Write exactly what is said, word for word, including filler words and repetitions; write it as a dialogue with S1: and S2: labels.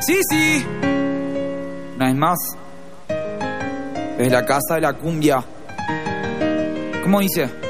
S1: Sí, sí. Una vez más. Desde la casa de la cumbia. ¿Cómo dice?